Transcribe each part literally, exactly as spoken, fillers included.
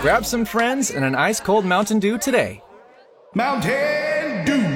Grab some friends and an ice-cold Mountain Dew today. Mountain Dew.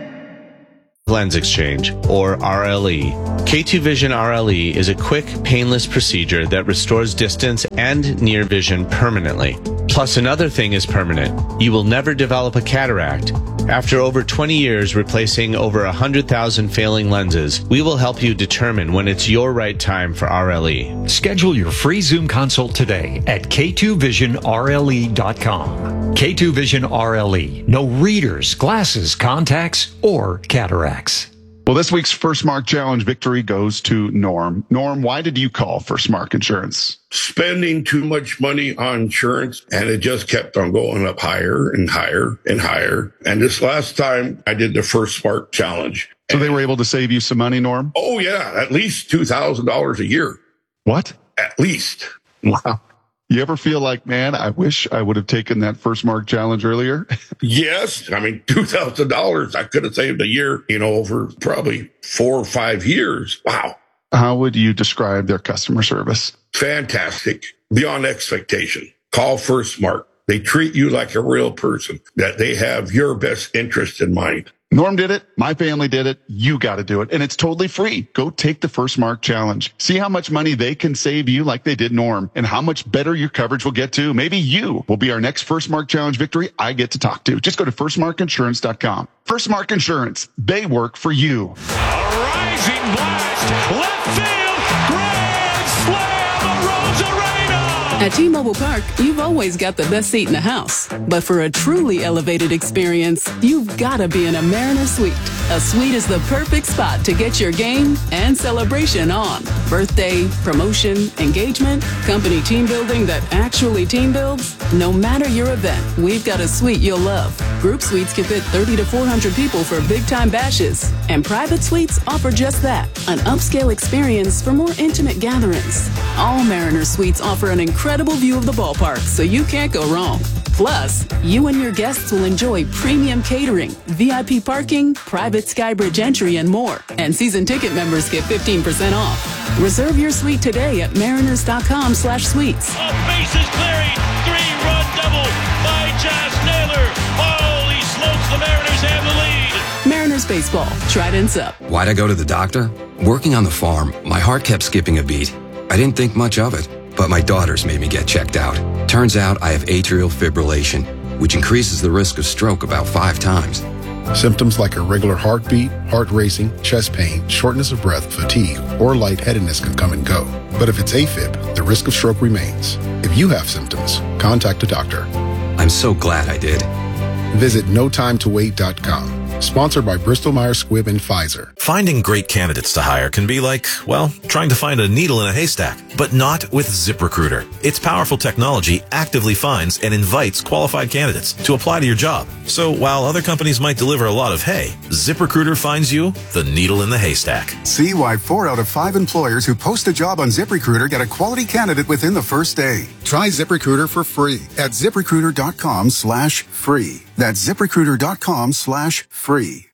Lens Exchange, or R L E. K two Vision R L E is a quick, painless procedure that restores distance and near vision permanently. Plus, another thing is permanent. You will never develop a cataract. After over twenty years replacing over one hundred thousand failing lenses, we will help you determine when it's your right time for R L E. Schedule your free Zoom consult today at K two vision R L E dot com. K two Vision R L E. No readers, glasses, contacts, or cataracts. Well, this week's First Mark Challenge victory goes to Norm. Norm, why did you call First Mark Insurance? Spending too much money on insurance, and it just kept on going up higher and higher and higher. And this last time I did the First Mark Challenge. So they were able to save you some money, Norm? Oh, yeah, at least two thousand dollars a year. What? At least. Wow. You ever feel like, man, I wish I would have taken that First Mark Challenge earlier? Yes. I mean, two thousand dollars I could have saved a year, you know, over probably four or five years. Wow. How would you describe their customer service? Fantastic. Beyond expectation. Call First Mark. They treat you like a real person, that they have your best interest in mind. Norm did it. My family did it. You got to do it. And it's totally free. Go take the First Mark Challenge. See how much money they can save you like they did Norm, and how much better your coverage will get to. Maybe you will be our next First Mark Challenge victory I get to talk to. Just go to first mark insurance dot com. First Mark Insurance. They work for you. A rising blast. Left field. Grand slam. Rosarena. At T-Mobile Park, you've always got the best seat in the house. But for a truly elevated experience, you've got to be in a Mariner Suite. A suite is the perfect spot to get your game and celebration on. Birthday, promotion, engagement, company team building that actually team builds. No matter your event, we've got a suite you'll love. Group suites can fit thirty to four hundred people for big-time bashes. And private suites offer just that, an upscale experience for more intimate gatherings. All Mariner Suites offer an incredible view of the ballpark, so you can't go wrong. Plus, you and your guests will enjoy premium catering, V I P parking, private Skybridge entry, and more. And season ticket members get fifteen percent off. Reserve your suite today at mariners dot com slash suites. A bases clearing, three-run double by Josh Naylor. Holy smokes, the Mariners have the lead. Mariners baseball, Trident's up. Why'd I go to the doctor? Working on the farm, my heart kept skipping a beat. I didn't think much of it, but my daughters made me get checked out. Turns out I have atrial fibrillation, which increases the risk of stroke about five times. Symptoms like irregular heartbeat, heart racing, chest pain, shortness of breath, fatigue, or lightheadedness can come and go. But if it's AFib, the risk of stroke remains. If you have symptoms, contact a doctor. I'm so glad I did. Visit no time to wait dot com. Sponsored by Bristol Myers Squibb and Pfizer. Finding great candidates to hire can be like, well, trying to find a needle in a haystack, but not with ZipRecruiter. Its powerful technology actively finds and invites qualified candidates to apply to your job. So while other companies might deliver a lot of hay, ZipRecruiter finds you the needle in the haystack. See why four out of five employers who post a job on ZipRecruiter get a quality candidate within the first day. Try ZipRecruiter for free at ziprecruiter dot com slash free. That's ziprecruiter dot com slash free.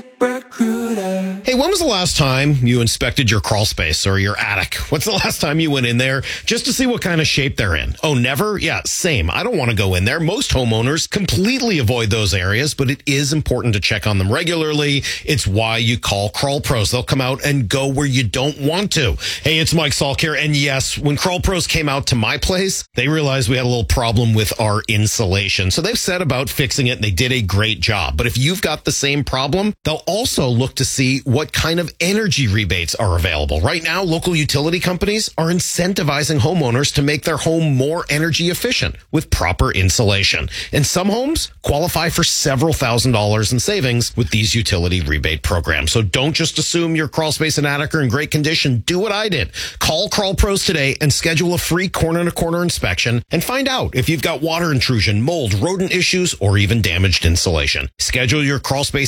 ZipRecruiter. Hey, when was the last time you inspected your crawl space or your attic? What's the last time you went in there just to see what kind of shape they're in? Oh, never? Yeah, same. I don't want to go in there. Most homeowners completely avoid those areas, but it is important to check on them regularly. It's why you call Crawl Pros. They'll come out and go where you don't want to. Hey, it's Mike Salk here. And yes, when Crawl Pros came out to my place, they realized we had a little problem with our insulation. So they've set about fixing it, and they did a great job. But if you've got the same problem, they'll also look to see what kind of energy rebates are available. Right now, local utility companies are incentivizing homeowners to make their home more energy efficient with proper insulation. And some homes qualify for several thousand dollars in savings with these utility rebate programs. So don't just assume your crawl space and attic are in great condition. Do what I did. Call Crawl Pros today and schedule a free corner-to-corner inspection and find out if you've got water intrusion, mold, rodent issues, or even damaged insulation. Schedule your crawl space and attic inspection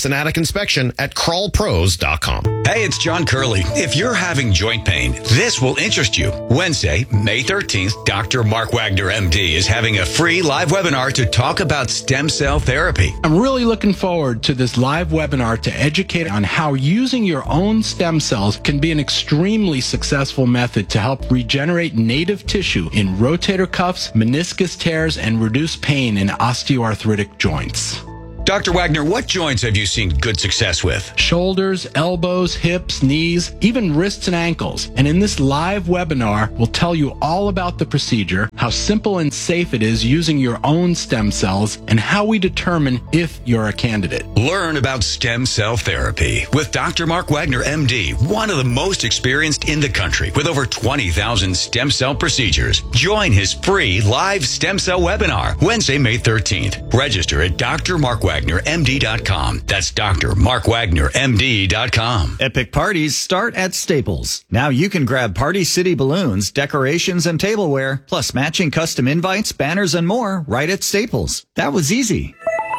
inspection at crawl pros dot com. Hey, it's John Curley. If you're having joint pain, this will interest you. Wednesday, May thirteenth, Doctor Mark Wagner, M D, is having a free live webinar to talk about stem cell therapy. I'm really looking forward to this live webinar to educate on how using your own stem cells can be an extremely successful method to help regenerate native tissue in rotator cuffs, meniscus tears, and reduce pain in osteoarthritic joints. Doctor Wagner, what joints have you seen good success with? Shoulders, elbows, hips, knees, even wrists and ankles. And in this live webinar, we'll tell you all about the procedure, how simple and safe it is using your own stem cells, and how we determine if you're a candidate. Learn about stem cell therapy with Doctor Mark Wagner, M D, one of the most experienced in the country with over twenty thousand stem cell procedures. Join his free live stem cell webinar Wednesday, May thirteenth. Register at D R Mark Wagner M D dot com. That's D R Mark Wagner M D dot com. Epic parties start at Staples. Now you can grab Party City balloons, decorations, and tableware, plus matching custom invites, banners, and more right at Staples. That was easy.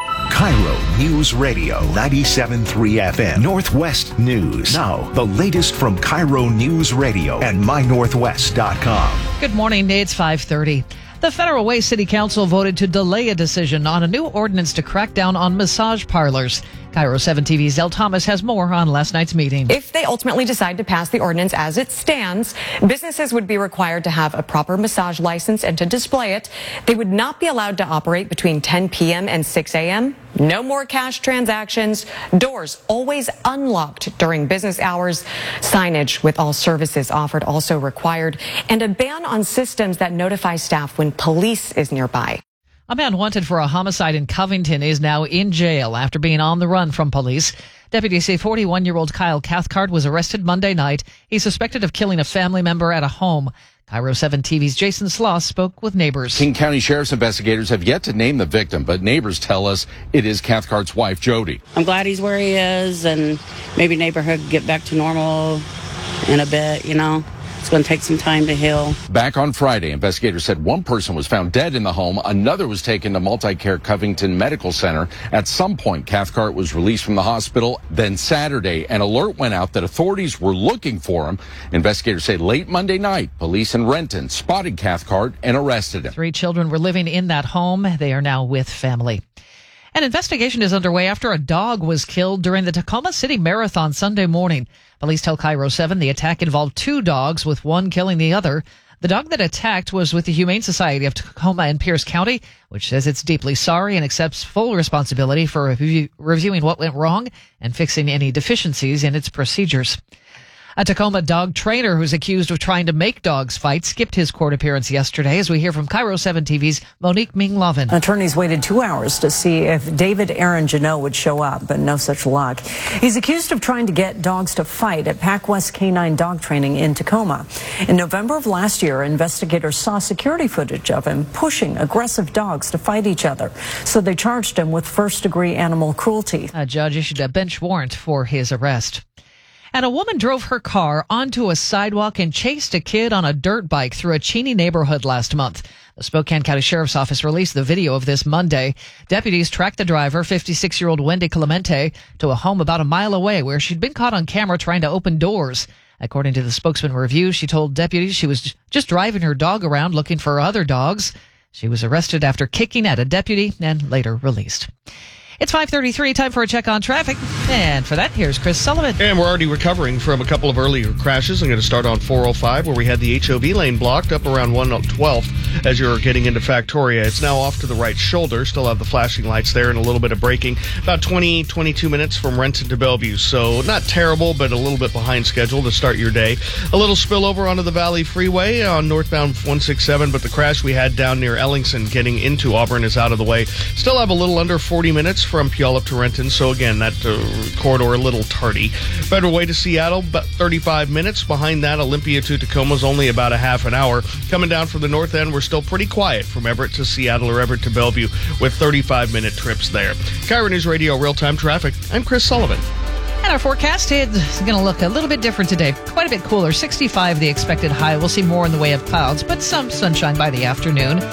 Cairo News Radio, ninety-seven point three F M, Northwest News. Now, the latest from Cairo News Radio and my northwest dot com. Good morning, it's five thirty. The Federal Way City Council voted to delay a decision on a new ordinance to crack down on massage parlors. Cairo seven T V's Zell Thomas has more on last night's meeting. If they ultimately decide to pass the ordinance as it stands, businesses would be required to have a proper massage license and to display it. They would not be allowed to operate between ten p.m. and six a.m. No more cash transactions. Doors always unlocked during business hours. Signage with all services offered also required. And a ban on systems that notify staff when police is nearby. A man wanted for a homicide in Covington is now in jail after being on the run from police. Deputies say forty-one-year-old Kyle Cathcart was arrested Monday night. He's suspected of killing a family member at a home. Cairo seven T V's Jason Sloss spoke with neighbors. King County Sheriff's investigators have yet to name the victim, but neighbors tell us it is Cathcart's wife, Jody. I'm glad he's where he is, and maybe neighborhood get back to normal in a bit, you know. It's going to take some time to heal. Back on Friday, investigators said one person was found dead in the home. Another was taken to Multicare Covington Medical Center. At some point, Cathcart was released from the hospital. Then Saturday, an alert went out that authorities were looking for him. Investigators say late Monday night, police in Renton spotted Cathcart and arrested him. Three children were living in that home. They are now with family. An investigation is underway after a dog was killed during the Tacoma City Marathon Sunday morning. Police tell Cairo seven the attack involved two dogs, with one killing the other. The dog that attacked was with the Humane Society of Tacoma and Pierce County, which says it's deeply sorry and accepts full responsibility for review- reviewing what went wrong and fixing any deficiencies in its procedures. A Tacoma dog trainer who's accused of trying to make dogs fight skipped his court appearance yesterday, as we hear from Cairo seven T V's Monique Ming-Lovin. Attorneys waited two hours to see if David Aaron Janot would show up, but no such luck. He's accused of trying to get dogs to fight at Pac West Canine Dog Training in Tacoma. In November of last year, investigators saw security footage of him pushing aggressive dogs to fight each other, so they charged him with first-degree animal cruelty. A judge issued a bench warrant for his arrest. And a woman drove her car onto a sidewalk and chased a kid on a dirt bike through a Cheney neighborhood last month. The Spokane County Sheriff's Office released the video of this Monday. Deputies tracked the driver, fifty-six-year-old Wendy Clemente, to a home about a mile away where she'd been caught on camera trying to open doors. According to the spokesman review, she told deputies she was just driving her dog around looking for other dogs. She was arrested after kicking at a deputy and later released. It's five thirty-three, time for a check on traffic. And for that, here's Chris Sullivan. And we're already recovering from a couple of earlier crashes. I'm going to start on four oh five, where we had the H O V lane blocked up around one twelfth as you're getting into Factoria. It's now off to the right shoulder. Still have the flashing lights there and a little bit of braking. About twenty, twenty-two minutes from Renton to Bellevue. So not terrible, but a little bit behind schedule to start your day. A little spillover onto the Valley Freeway on northbound one sixty-seven, but the crash we had down near Ellingson getting into Auburn is out of the way. Still have a little under forty minutes from Puyallup to Renton, so again, that uh, corridor a little tardy. Better way to Seattle, about thirty-five minutes. Behind that, Olympia to Tacoma is only about a half an hour. Coming down from the north end, we're still pretty quiet from Everett to Seattle or Everett to Bellevue with thirty-five minute trips there. Cairo News Radio real-time traffic. I'm Chris Sullivan. And our forecast is going to look a little bit different today. Quite a bit cooler. sixty-five the expected high. We'll see more in the way of clouds, but some sunshine by the afternoon.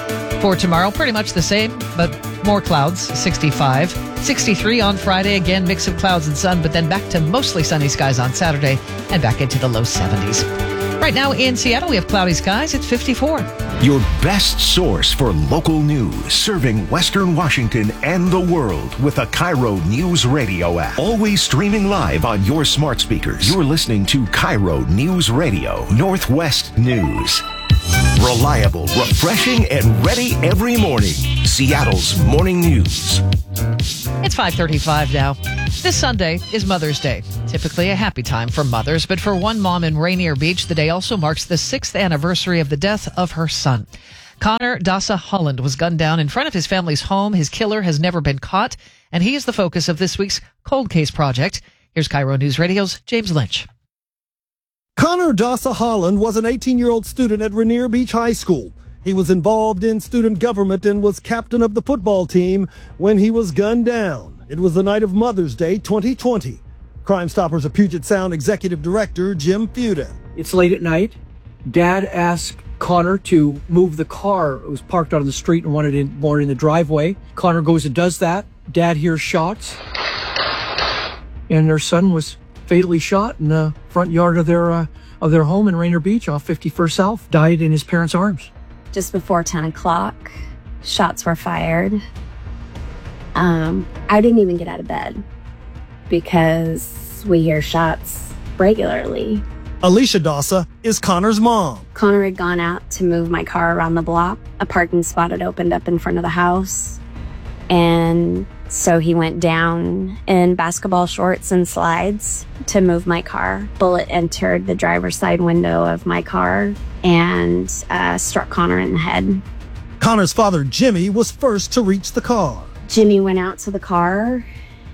For tomorrow, pretty much the same, but more clouds, sixty-five. sixty-three on Friday, again, mix of clouds and sun, but then back to mostly sunny skies on Saturday and back into the low seventies. Right now in Seattle, we have cloudy skies. It's fifty-four. Your best source for local news, serving Western Washington and the world with a Cairo News Radio app. Always streaming live on your smart speakers. You're listening to Cairo News Radio, Northwest News. Reliable, refreshing, and ready every morning. Seattle's morning news. It's five thirty-five now. This Sunday is Mother's Day. Typically a happy time for mothers, but for one mom in Rainier Beach, the day also marks the sixth anniversary of the death of her son. Connor Dasa Holland was gunned down in front of his family's home. His killer has never been caught, and he is the focus of this week's Cold Case Project. Here's Cairo News Radio's James Lynch. Connor Dasa Holland was an eighteen-year-old student at Rainier Beach High School. He was involved in student government and was captain of the football team when he was gunned down. It was the night of Mother's Day twenty twenty. Crime Stoppers of Puget Sound Executive Director Jim Fuda. It's late at night. Dad asked Connor to move the car. It was parked out on the street and wanted in, more in the driveway. Connor goes and does that. Dad hears shots. And their son was fatally shot in the front yard of their uh, of their home in Rainier Beach off fifty-first South. Died in his parents' arms. Just before ten o'clock, shots were fired. Um, I didn't even get out of bed because we hear shots regularly. Alicia Dasa is Connor's mom. Connor had gone out to move my car around the block. A parking spot had opened up in front of the house. And so he went down in basketball shorts and slides to move my car. Bullet entered the driver's side window of my car and uh, struck Connor in the head. Connor's father, Jimmy, was first to reach the car. Jimmy went out to the car,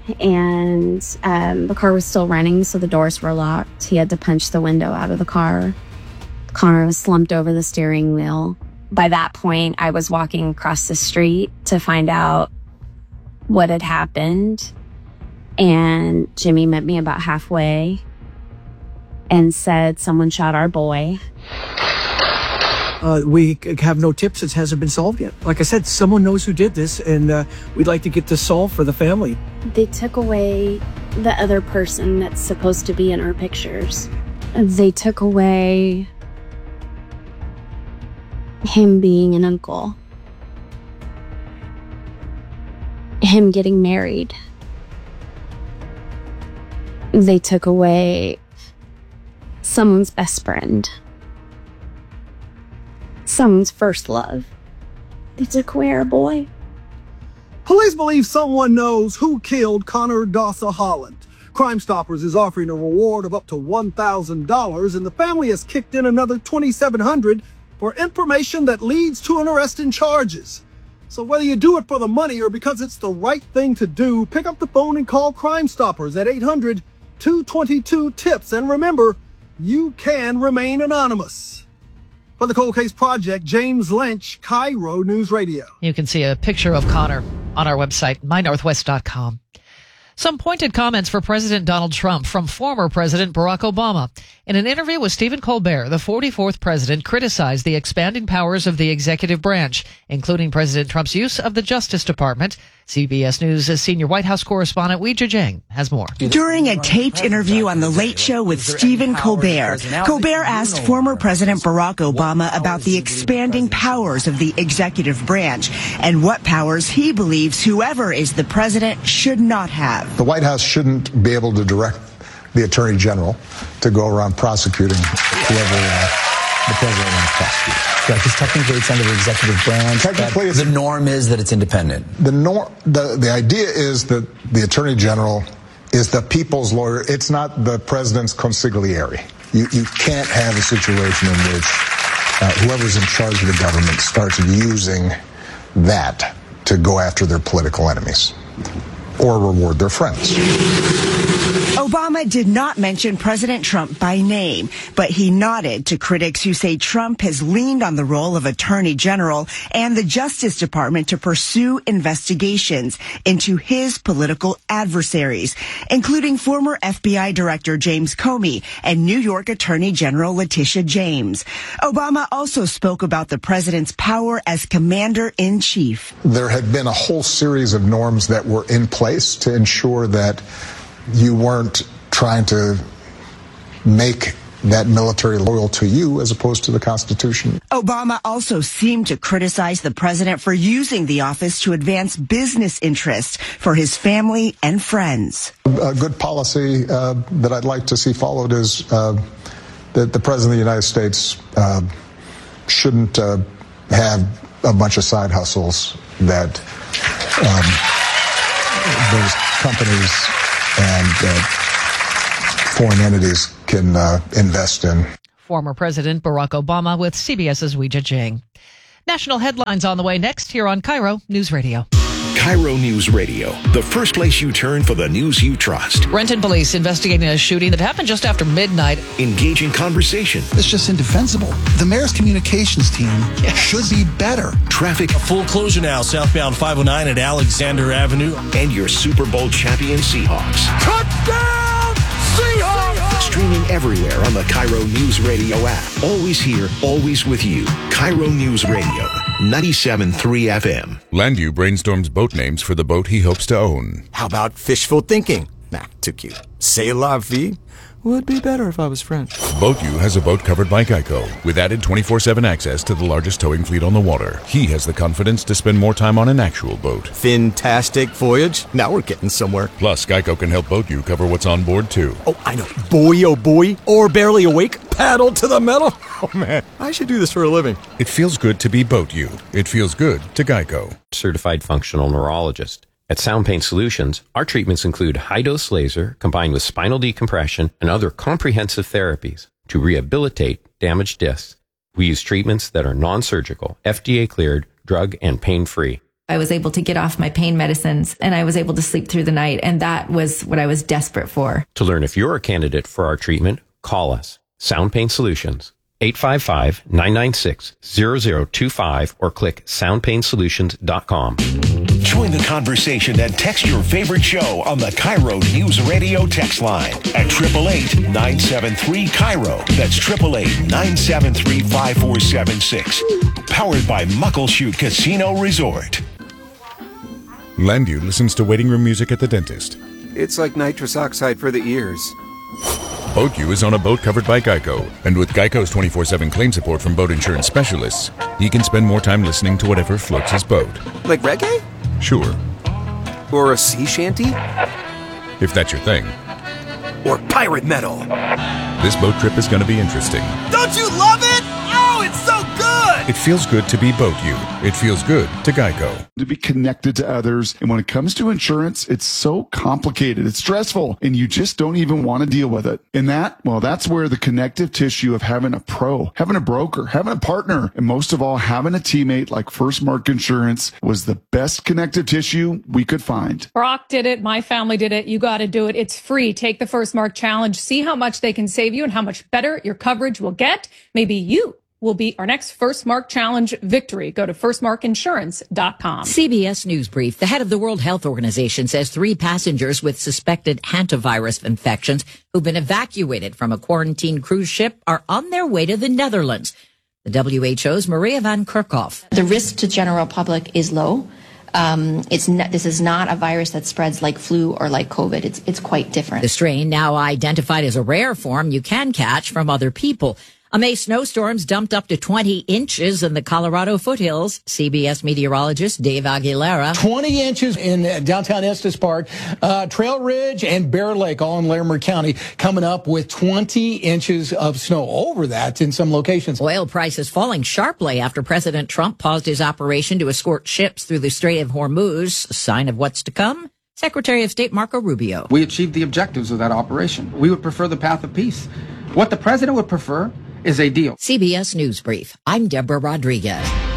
and um, the car was still running, so the doors were locked. He had to punch the window out of the car. Connor was slumped over the steering wheel. By that point, I was walking across the street to find out what had happened, and Jimmy met me about halfway and said someone shot our boy. Uh, we have no tips. It hasn't been solved yet. Like I said, someone knows who did this, and uh, we'd like to get this solved for the family. They took away the other person that's supposed to be in our pictures. They took away him being an uncle. Him getting married. They took away someone's best friend. Someone's first love. They took away our boy. Police believe someone knows who killed Connor Dasa Holland. Crime Stoppers is offering a reward of up to one thousand dollars, and the family has kicked in another twenty-seven hundred dollars for information that leads to an arrest and charges. So whether you do it for the money or because it's the right thing to do, pick up the phone and call Crime Stoppers at eight hundred, two two two, TIPS. And remember, you can remain anonymous. For the Cold Case Project, James Lynch, Cairo News Radio. You can see a picture of Connor on our website, my northwest dot com. Some pointed comments for President Donald Trump from former President Barack Obama. In an interview with Stephen Colbert, the forty-fourth president criticized the expanding powers of the executive branch, including President Trump's use of the Justice Department. C B S News' senior White House correspondent Weijia Jiang has more. During a taped interview on The Late Show with Stephen Colbert, Colbert asked former President Barack Obama about the expanding powers of the executive branch and what powers he believes whoever is the president should not have. The White House shouldn't be able to direct the Attorney General to go around prosecuting whoever uh, the president wants prosecuted. Yeah, because technically it's under the executive branch. Technically, the norm is that it's independent. The norm, the the idea is that the Attorney General is the people's lawyer. It's not the president's consigliere. You you can't have a situation in which uh, whoever's in charge of the government starts using that to go after their political enemies or reward their friends. Obama did not mention President Trump by name, but he nodded to critics who say Trump has leaned on the role of Attorney General and the Justice Department to pursue investigations into his political adversaries, including former F B I Director James Comey and New York Attorney General Letitia James. Obama also spoke about the president's power as commander-in-chief. There had been a whole series of norms that were in place to ensure that you weren't trying to make that military loyal to you as opposed to the Constitution. Obama also seemed to criticize the president for using the office to advance business interests for his family and friends. A good policy uh, that I'd like to see followed is uh, that the president of the United States uh, shouldn't uh, have a bunch of side hustles that um, those companies and uh, foreign entities can uh, invest in. Former President Barack Obama with CBS's Weijia Jiang. National headlines on the way next here on Cairo News Radio. Cairo News Radio, the first place you turn for the news you trust. Renton police investigating a shooting that happened just after midnight. Engaging conversation. It's just indefensible. The mayor's communications team yes. should be better. Traffic. A full closure now, southbound five oh nine at Alexander Avenue. And your Super Bowl champion Seahawks. Touchdown, Seahawks! Streaming everywhere on the Cairo News Radio app. Always here, always with you. Cairo News Radio, ninety-seven point three F M. Landview brainstorms boat names for the boat he hopes to own. How about fishful thinking? Nah, too cute. C'est la vie? Would be better if I was French. BoatU has a boat covered by Geico with added twenty-four seven access to the largest towing fleet on the water. He has the confidence to spend more time on an actual boat. Fantastic voyage. Now we're getting somewhere. Plus, Geico can help BoatU cover what's on board, too. Oh, I know. Boy, oh boy. Or barely awake. Paddle to the metal. Oh, man. I should do this for a living. It feels good to be BoatU. It feels good to Geico. Certified functional neurologist. At Sound Pain Solutions, our treatments include high-dose laser combined with spinal decompression and other comprehensive therapies to rehabilitate damaged discs. We use treatments that are non-surgical, F D A-cleared, drug and pain-free. I was able to get off my pain medicines and I was able to sleep through the night, and that was what I was desperate for. To learn if you're a candidate for our treatment, call us. Sound Pain Solutions, eight five five, nine nine six, zero zero two five or click sound pain solutions dot com. Join the conversation and text your favorite show on the Cairo News Radio text line at eight eight eight, nine seven three, Cairo. That's eight eight eight, nine seven three, five four seven six. Powered by Muckleshoot Casino Resort. Landview listens to waiting room music at the dentist. It's like nitrous oxide for the ears. BoatU is on a boat covered by Geico, and with Geico's twenty-four seven claim support from boat insurance specialists, he can spend more time listening to whatever floats his boat. Like reggae? Sure. Or a sea shanty? If that's your thing. Or pirate metal? This boat trip is going to be interesting. Don't you love it? Oh, it's so good! It feels good to be BoatU. It feels good to Geico. To be connected to others. And when it comes to insurance, it's so complicated. It's stressful. And you just don't even want to deal with it. And that, well, that's where the connective tissue of having a pro, having a broker, having a partner, and most of all, having a teammate like First Mark Insurance was the best connective tissue we could find. Brock did it. My family did it. You got to do it. It's free. Take the First Mark Challenge. See how much they can save you and how much better your coverage will get. Maybe you will be our next First Mark Challenge victory. Go to first mark insurance dot com. C B S News Brief. The head of the World Health Organization says three passengers with suspected hantavirus infections who've been evacuated from a quarantine cruise ship are on their way to the Netherlands. The W H O's Maria van Kerkhoff. The risk to general public is low. Um, it's not, this is not a virus that spreads like flu or like COVID. It's, it's quite different. The strain, now identified as a rare form, you can catch from other people. A May snowstorms dumped up to twenty inches in the Colorado foothills. C B S meteorologist Dave Aguilera. twenty inches in downtown Estes Park, uh, Trail Ridge and Bear Lake, all in Larimer County, coming up with twenty inches of snow. Over that in some locations. Oil prices falling sharply after President Trump paused his operation to escort ships through the Strait of Hormuz. A sign of what's to come? Secretary of State Marco Rubio. We achieved the objectives of that operation. We would prefer the path of peace. What the president would prefer is a deal. C B S News Brief. I'm Deborah Rodriguez.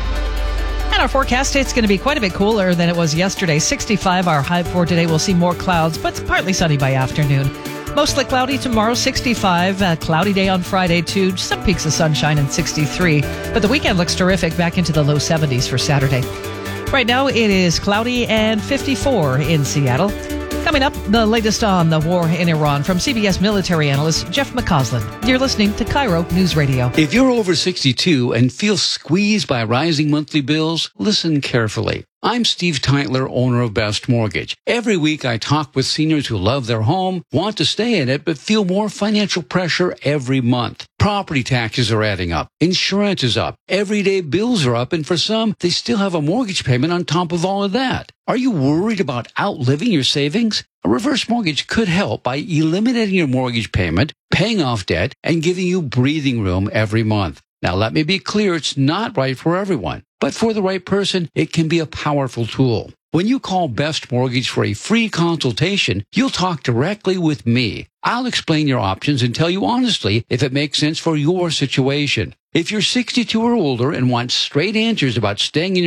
And our forecast, it's going to be quite a bit cooler than it was yesterday. sixty-five our high for today. We'll see more clouds, but it's partly sunny by afternoon. Mostly cloudy tomorrow, sixty-five. Uh, cloudy day on Friday, too. Some peaks of sunshine and sixty-three. But the weekend looks terrific, back into the low seventies for Saturday. Right now, it is cloudy and fifty-four in Seattle. Coming up, the latest on the war in Iran from C B S military analyst Jeff McCausland. You're listening to Cairo News Radio. If you're over sixty-two and feel squeezed by rising monthly bills, listen carefully. I'm Steve Teitler, owner of Best Mortgage. Every week I talk with seniors who love their home, want to stay in it, but feel more financial pressure every month. Property taxes are adding up. Insurance is up. Everyday bills are up. And for some, they still have a mortgage payment on top of all of that. Are you worried about outliving your savings? A reverse mortgage could help by eliminating your mortgage payment, paying off debt, and giving you breathing room every month. Now, let me be clear, it's not right for everyone. But for the right person, it can be a powerful tool. When you call Best Mortgage for a free consultation, you'll talk directly with me. I'll explain your options and tell you honestly if it makes sense for your situation. If you're sixty-two or older and want straight answers about staying in your